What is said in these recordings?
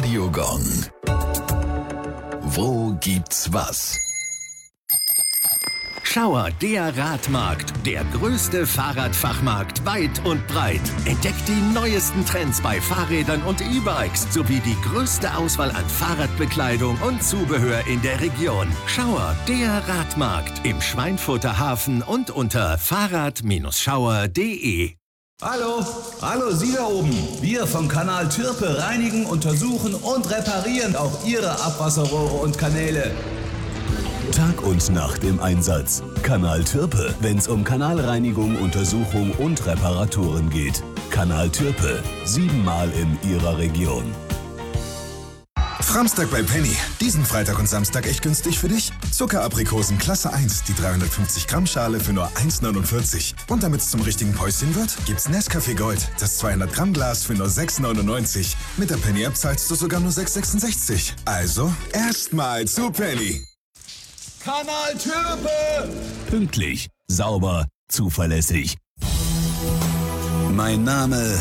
Radiogong. Wo gibt's was? Schauer, der Radmarkt, der größte Fahrradfachmarkt weit und breit. Entdeckt die neuesten Trends bei Fahrrädern und E-Bikes sowie die größte Auswahl an Fahrradbekleidung und Zubehör in der Region. Schauer, der Radmarkt im Schweinfurter Hafen und unter fahrrad-schauer.de. Hallo, Sie da oben. Wir vom Kanal Türpe reinigen, untersuchen und reparieren auch Ihre Abwasserrohre und Kanäle. Tag und Nacht im Einsatz. Kanal Türpe, wenn's um Kanalreinigung, Untersuchung und Reparaturen geht. Kanal Türpe, 7-mal in Ihrer Region. Framstag bei Penny. Diesen Freitag und Samstag echt günstig für dich. Zuckeraprikosen Klasse 1, die 350 Gramm Schale für nur 1,49. Und damit es zum richtigen Päuschen wird, gibt's Nescafé Gold, das 200 Gramm Glas für nur 6,99. Mit der Penny App zahlst du sogar nur 6,66. Also erstmal zu Penny. Kanal Türpe! Pünktlich, sauber, zuverlässig. Mein Name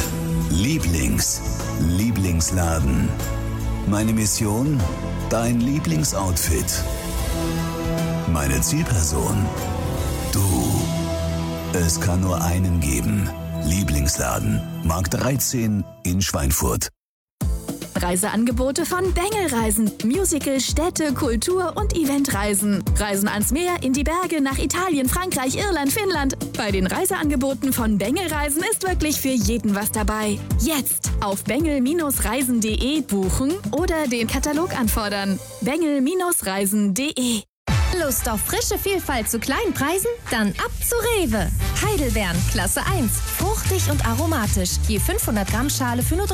Lieblingsladen. Meine Mission, dein Lieblingsoutfit. Meine Zielperson, du. Es kann nur einen geben. Lieblingsladen, Markt 13 in Schweinfurt. Reiseangebote von Bengel Reisen. Musical, Städte, Kultur und Eventreisen. Reisen ans Meer, in die Berge, nach Italien, Frankreich, Irland, Finnland. Bei den Reiseangeboten von Bengel Reisen ist wirklich für jeden was dabei. Jetzt auf bengel-reisen.de buchen oder den Katalog anfordern. bengel-reisen.de. Lust auf frische Vielfalt zu kleinen Preisen? Dann ab zu Rewe. Heidelbeeren, Klasse 1. Fruchtig und aromatisch. Je 500 Gramm Schale für nur